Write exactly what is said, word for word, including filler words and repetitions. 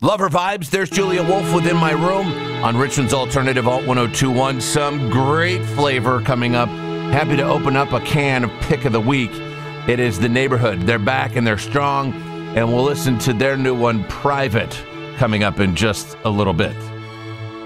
Lover vibes, there's Julia Wolf within my room on Richmond's Alternative Alt one oh two point one. Some great flavor coming up. Happy to open up a can of Pick of the Week. It is The Neighborhood. They're back and they're strong, and we'll listen to their new one, Private, coming up in just a little bit.